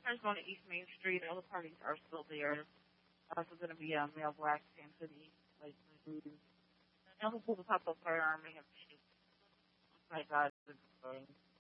There's going to East Main Street. All the parties are still there. Also going to be Male Black, Sam City, like and also pull the pop up firearm. They have shit. Oh my God, it's going.